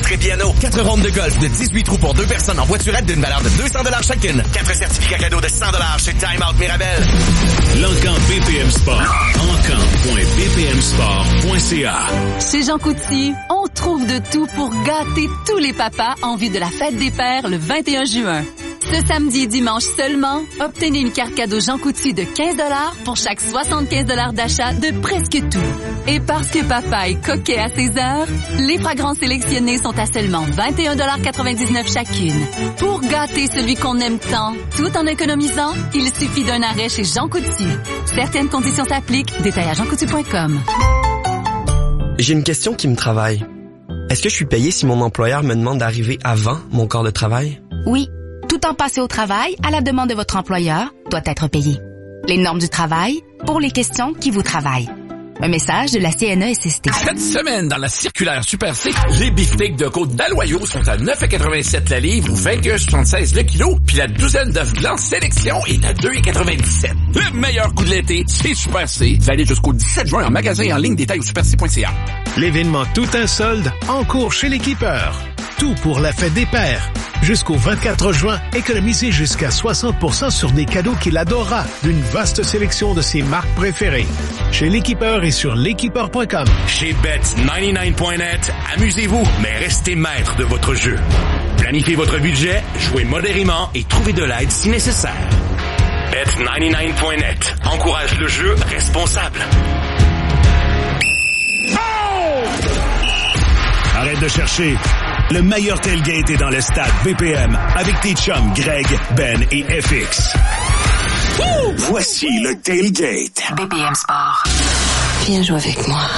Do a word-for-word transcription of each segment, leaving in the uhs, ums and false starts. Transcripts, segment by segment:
Trépiano. Quatre rondes de golf de dix-huit trous pour deux personnes en voiturette d'une valeur de deux cents dollars chacune. Quatre certificats cadeaux de cent dollars chez Time Out Mirabel. L'Encan B P M Sport. encan point b p m sport point c a. Chez Jean Coutu, on trouve de tout pour gâter tous les papas en vue de la fête des pères le vingt et un juin. Ce samedi et dimanche seulement, obtenez une carte cadeau Jean Coutu de quinze dollars pour chaque soixante-quinze dollars d'achat de presque tout. Et parce que papa est coquet à ses heures, les fragrances sélectionnées sont à seulement vingt et un dollars quatre-vingt-dix-neuf chacune. Pour gâter celui qu'on aime tant, tout en économisant, il suffit d'un arrêt chez Jean Coutu. Certaines conditions s'appliquent. Détail à jean coutu point com. J'ai une question qui me travaille. Est-ce que je suis payé si mon employeur me demande d'arriver avant mon corps de travail? Oui. Tout temps passé au travail, à la demande de votre employeur, doit être payé. Les normes du travail, pour les questions qui vous travaillent. Un message de la C N E S S T. Cette semaine, dans la circulaire Super C, les beefsteaks de côte d'Aloyau sont à neuf quatre-vingt-sept la livre ou vingt et un soixante-seize le kilo, puis la douzaine d'œufs blancs sélection est à deux quatre-vingt-dix-sept. Le meilleur coup de l'été, c'est Super C. Valide jusqu'au dix-sept juin en magasin et en ligne, détail au super c point c a. L'événement Tout un solde en cours chez l'équipeur. Tout pour la fête des pères. Jusqu'au vingt-quatre juin, économisez jusqu'à soixante pour cent sur des cadeaux qu'il adorera d'une vaste sélection de ses marques préférées. Chez l'équipeur et sur l'équipeur point com. Chez Bet quatre-vingt-neuf point net, amusez-vous, mais restez maître de votre jeu. Planifiez votre budget, jouez modérément et trouvez de l'aide si nécessaire. Bet quatre-vingt-neuf point net encourage le jeu responsable. Oh! Arrête de chercher. Le meilleur tailgate est dans le stade B P M avec tes chums Greg, Ben et F X. Woo! Voici le tailgate. B P M Sport. Viens jouer avec moi.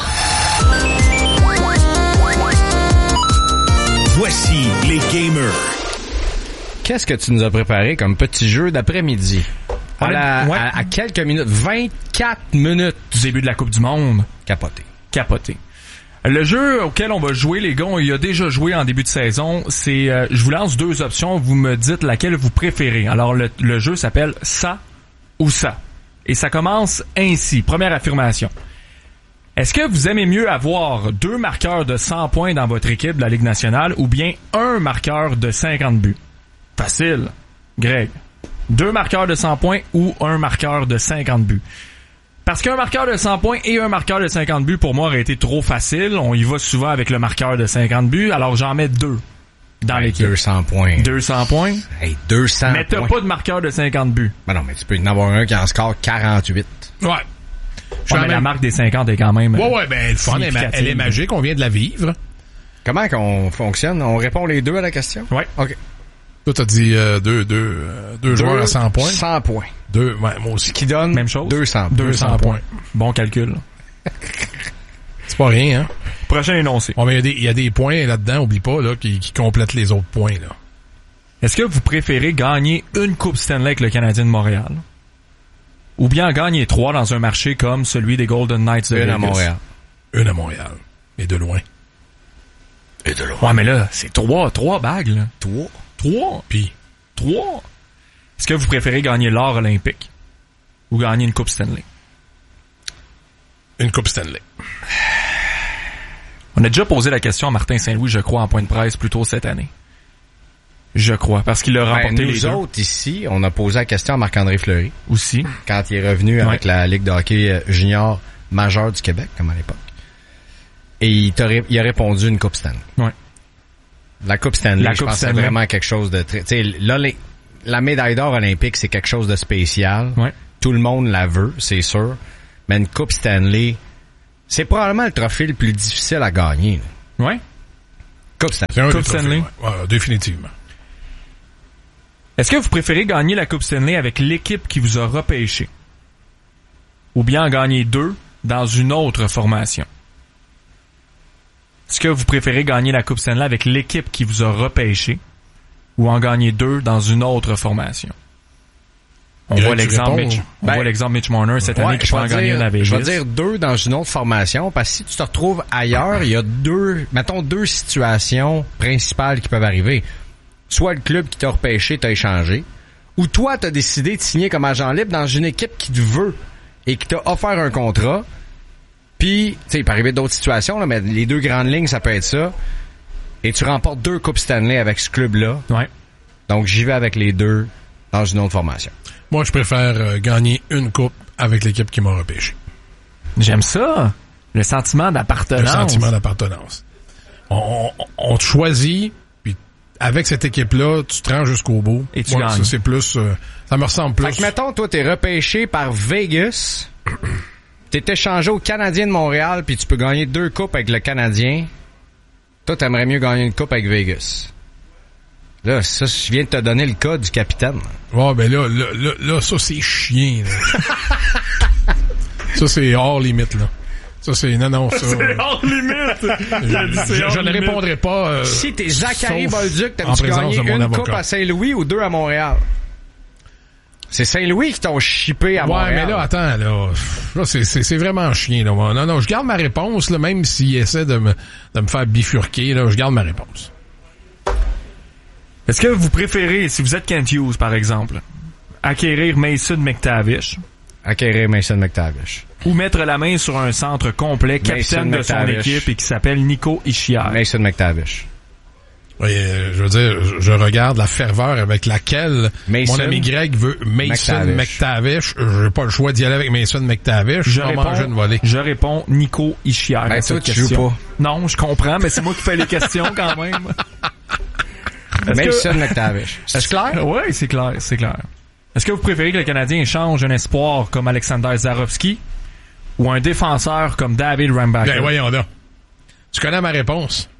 Voici les gamers. Qu'est-ce que tu nous as préparé comme petit jeu d'après-midi? À, la, ouais. à, à quelques minutes, vingt-quatre minutes Du début de la Coupe du Monde. capoté. Capoté. Le jeu auquel on va jouer, les gars, on y a déjà joué en début de saison. C'est, euh, je vous lance deux options, vous me dites laquelle vous préférez. Alors, le, le jeu s'appelle Ça ou Ça. Et ça commence ainsi. Première affirmation. Est-ce que vous aimez mieux avoir deux marqueurs de cent points dans votre équipe de la Ligue nationale ou bien un marqueur de cinquante buts? Facile. Greg. Deux marqueurs de cent points ou un marqueur de cinquante buts? Parce qu'un marqueur de cent points et un marqueur de cinquante buts, pour moi, aurait été trop facile. On y va souvent avec le marqueur de cinquante buts, alors j'en mets deux dans hey, l'équipe. deux cents points. deux cents points. Hey, deux cents mais t'as points. pas de marqueur de cinquante buts. Ben non, mais tu peux en avoir un qui en score quarante-huit. Ouais. Ouais, mais la marque des cinquante est quand même... Ouais, ouais, ben, le fun, elle, est ma- elle est magique, on vient de la vivre. Comment qu'on fonctionne? On répond les deux à la question? Ouais. OK. Toi, t'as dit euh, deux, deux, euh, deux, deux joueurs à cent points. cent points. Deux, ouais, moi aussi. Qui donne même chose. deux cents. deux cents points. Bon calcul. C'est pas rien, hein? Prochain énoncé. Bon, mais il y a des, il y a des points là-dedans, oublie pas, là, qui, qui complètent les autres points, là. Est-ce que vous préférez gagner une Coupe Stanley avec le Canadien de Montréal? Ou bien gagner trois dans un marché comme celui des Golden Knights de Une Vegas? à Montréal. Une à Montréal. Et de loin. Et de loin. Ouais, mais là, c'est trois, trois bagues, là. Trois. Trois. Puis, Trois. Est-ce que vous préférez gagner l'or olympique? Ou gagner une Coupe Stanley? une Coupe Stanley. On a déjà posé la question à Martin Saint-Louis, je crois, en point de presse plus tôt cette année. Je crois, parce qu'il a remporté ben, nous les deux. autres, ici, on a posé la question à Marc-André Fleury. Aussi. Quand il est revenu Ouais. avec la Ligue de hockey junior majeure du Québec, comme à l'époque. Et il, t'a ré- il a répondu une Coupe Stanley. Ouais. La Coupe Stanley, La je Coupe pense que c'est Stanley. vraiment quelque chose de très... Tu sais, là, les- la médaille d'or olympique, c'est quelque chose de spécial. Ouais. Tout le monde la veut, c'est sûr. Mais une Coupe Stanley, c'est probablement le trophée le plus difficile à gagner. là. Ouais. Coupe Stanley. C'est un Coupe des trophées, Stanley. ouais. Ouais, définitivement. Est-ce que vous préférez gagner la Coupe Stanley avec l'équipe qui vous a repêché? Ou bien en gagner deux dans une autre formation? Est-ce que vous préférez gagner la Coupe Stanley avec l'équipe qui vous a repêché? Ou en gagner deux dans une autre formation? On Greg, voit tu l'exemple réponds? Mitch, on Ben, voit l'exemple Mitch Marner cette Ouais, année qui je peut vais en gagner dire- une à Vegas. Je vais dire deux dans une autre formation, parce que si tu te retrouves ailleurs, il y a deux, mettons deux situations principales qui peuvent arriver. Soit le club qui t'a repêché t'a échangé, ou toi t'as décidé de signer comme agent libre dans une équipe qui te veut et qui t'a offert un contrat. Puis, tu sais, il peut arriver d'autres situations, là, mais les deux grandes lignes, ça peut être ça. Et tu remportes deux Coupes Stanley avec ce club-là. Ouais. Donc, j'y vais avec les deux dans une autre formation. Moi, je préfère euh, gagner une coupe avec l'équipe qui m'a repêché. J'aime ça. Le sentiment d'appartenance. Le sentiment d'appartenance. On, on, on te choisit, puis avec cette équipe-là, tu te rends jusqu'au bout. Et tu Moi, gagnes. ça, c'est plus... Euh, ça me ressemble plus. Fait que, mettons, toi, t'es repêché par Vegas. T'es échangé au Canadien de Montréal, puis tu peux gagner deux coupes avec le Canadien. Toi, t'aimerais mieux gagner une coupe avec Vegas. Là, ça, je viens de te donner le cas du capitaine. Ouais, ben là, là, là, là ça, c'est chien, là. Ça, c'est hors limite, là. Ça, c'est... Non, non, ça... C'est hors limite! Je, je, je ne répondrai pas... Euh, si t'es Zachary sauf Bolduc, en t'aimes-tu présence gagner de mon une avocat. coupe à Saint-Louis ou deux à Montréal? C'est Saint-Louis qui t'ont chippé à ouais, Montréal. mais là, attends, là, là c'est, c'est, c'est vraiment chien, là. Non, non, je garde ma réponse, là, même s'il essaie de me, de me faire bifurquer, là, je garde ma réponse. Est-ce que vous préférez, si vous êtes Kent Hughes, par exemple, acquérir Mason McTavish Acquérir Mason McTavish. ou mettre la main sur un centre complet, capitaine Mason de son McTavish. équipe et qui s'appelle Nico Hischier? Mason McTavish. Oui, euh, je veux dire, je, je regarde la ferveur avec laquelle Mason mon ami Greg veut Mason McTavish. McTavish. J'ai pas le choix d'y aller avec Mason McTavish. Je Je vais manger une réponds, volée. je réponds Nico Hischier à Ben, cette toi, tu question. joues pas. Non, je comprends, mais c'est moi qui fais les questions quand même. Est-ce Mason que- McTavish. C'est clair? Oui, c'est clair, c'est clair. Est-ce que vous préférez que le Canadien échange un espoir comme Alexander Zarovski ou un défenseur comme David Reinbacher? Ben, voyons là. Tu connais ma réponse?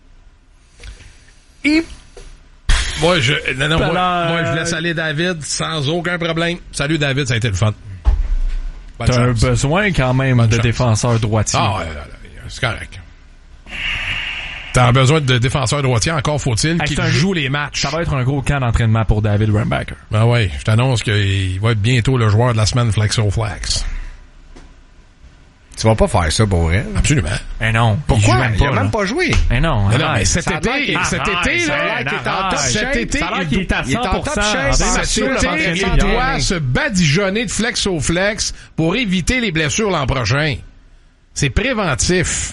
Et- Moi, je, non, non, moi, Alors, moi, je laisse aller David sans aucun problème. Salut David, ça a été le fun. Bonne T'as un chance. besoin quand même Bonne de chance. défenseur droitier. Ah, ouais, là, là, c'est correct. T'as besoin de défenseurs droitiers, encore faut-il Hey, qu'ils c'est un- jouent les matchs. Ça va être un gros camp d'entraînement pour David Reinbacher. Ben ouais, je t'annonce qu'il va être bientôt le joueur de la semaine Flexo Flex. Tu vas pas faire ça pour vrai. Absolument. Eh non. Pourquoi? Il, joue même Il a pas, même là. pas joué. Eh non. Mais non, arrête. mais cet Ça a l'air été, qu'il- cet Arrête, été, ça a là, l'air qu'il est en arrête. top cet shape. été, Ça a l'air il qu'il est à il est en cent pour top cent. shape. cet C'est sûr, été, l'entraînement il hier. doit se badigeonner de Flexo Flex pour éviter les blessures l'an prochain. C'est préventif.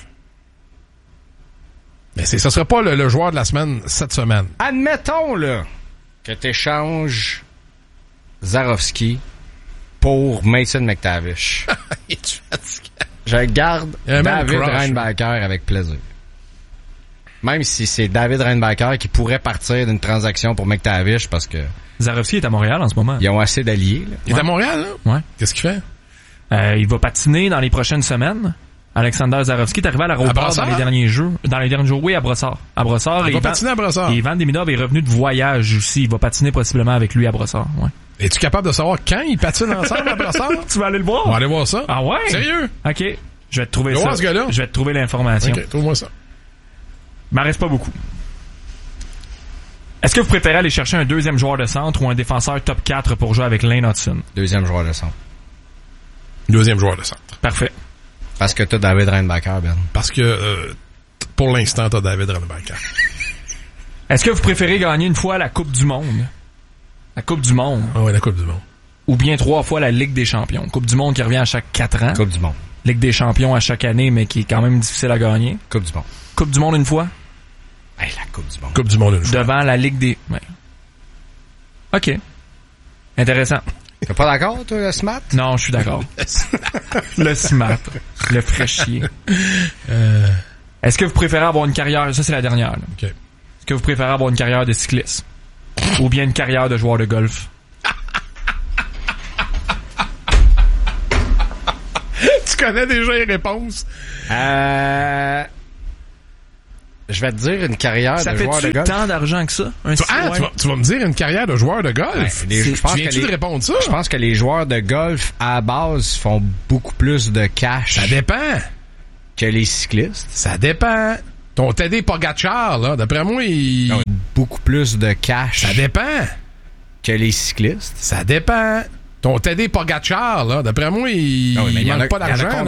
Mais c'est, ça sera pas le, le joueur de la semaine cette semaine. Admettons, là, que t'échanges Zarovski pour Mason McTavish. Es-tu fatigué? Je garde Il y a même David crush, Reinbacher avec plaisir. Même si c'est David Reinbacher qui pourrait partir d'une transaction pour McTavish parce que Zarovski est à Montréal en ce moment. ils ont assez d'alliés. là. Il est à Montréal, là? Ouais. Qu'est-ce qu'il fait? Euh, il va patiner dans les prochaines semaines. Alexander Zarovski est arrivé à À l'aéroport Brossard? dans les derniers jours. Dans les derniers jours, oui, à Brossard. À Brossard. Il va Van- patiner à Brossard. Et Van Demidov est revenu de voyage aussi. Il va patiner possiblement avec lui à Brossard. Ouais. Es-tu capable de savoir quand ils patinent ensemble à Brossard? Tu vas aller le voir? On va aller voir ça. Ah ouais? Sérieux? OK. Je vais te trouver Va ça. voir ce gars-là. Je vais te trouver l'information. Ok, trouve-moi ça. Il m'en reste pas beaucoup. Est-ce que vous préférez aller chercher un deuxième joueur de centre ou un défenseur top quatre pour jouer avec Lane Hudson? Deuxième joueur de centre. Deuxième joueur de centre. Parfait. Parce que t'as David Reinbacher, Ben. Parce que, euh, t- pour l'instant, t'as David Reinbacher. Est-ce que vous préférez gagner une fois la Coupe du Monde? La Coupe du Monde. Ah ouais, la Coupe du Monde. Ou bien trois fois la Ligue des Champions. Coupe du Monde qui revient à chaque quatre ans. Coupe du monde. Ligue des Champions à chaque année, mais qui est quand même difficile à gagner. Coupe du monde. Coupe du Monde une fois. Hey, la Coupe du monde. Coupe du Monde une fois. Devant la Ligue des... Ouais. OK. Intéressant. T'es pas d'accord, toi, le Smart? Non, je suis d'accord. Le smart. Le fraîchier. Euh, Est-ce que vous préférez avoir une carrière... Ça, c'est la dernière. là. OK. Est-ce que vous préférez avoir une carrière de cycliste? Ou bien une carrière de joueur de golf? Tu connais déjà les réponses? Euh... Je vais te dire une carrière Ça de joueur de fait-tu golf. tant d'argent que ça? Un Tu, six- ah, ouais. tu, vas, tu vas me dire une carrière de joueur de golf? Ouais, les- C'est- je pense tu que viens-tu les- de répondre ça? Je pense que les joueurs de golf, à la base, font beaucoup plus de cash Ça dépend. que les cyclistes. Ça dépend. Ton Teddy Pogacar, là, d'après moi, il... Ils ont beaucoup plus de cash Ça dépend. que les cyclistes. Ça dépend. Ton Teddy Pogacar, là, d'après moi, il, Ah oui, mais il il y en manque a- pas il y en a d'argent.